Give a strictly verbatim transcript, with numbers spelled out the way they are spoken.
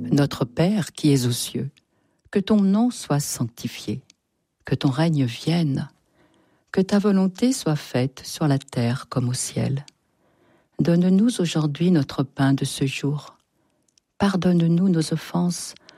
Notre Père qui es aux cieux, que ton nom soit sanctifié, que ton règne vienne, que ta volonté soit faite sur la terre comme au ciel. Donne-nous aujourd'hui notre pain de ce jour. Pardonne-nous nos offenses,